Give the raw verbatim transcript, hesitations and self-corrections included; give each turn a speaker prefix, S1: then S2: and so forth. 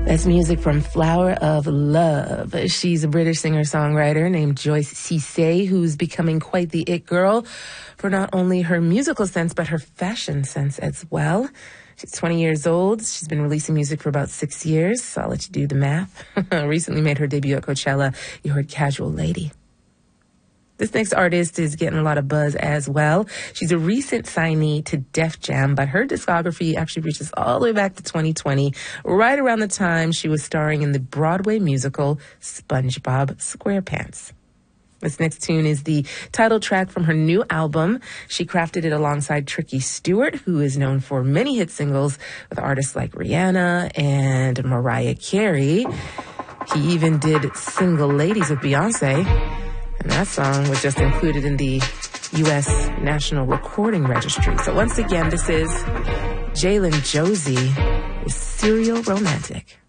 S1: That's music from Flower of Love. She's a British singer-songwriter named Joyce Cisse, who's becoming quite the it girl for not only her musical sense, but her fashion sense as well. She's twenty years old. She's been releasing music for about six years. So I'll let you do the math. Recently made her debut at Coachella. You heard Casual Lady. This next artist is getting a lot of buzz as well. She's a recent signee to Def Jam, but her discography actually reaches all the way back to twenty twenty, right around the time she was starring in the Broadway musical SpongeBob SquarePants. This next tune is the title track from her new album. She crafted it alongside Tricky Stewart, who is known for many hit singles with artists like Rihanna and Mariah Carey. He even did Single Ladies with Beyonce. And that song was just included in the U S National Recording Registry. So once again, this is Jalen Josie with Serial Romantic.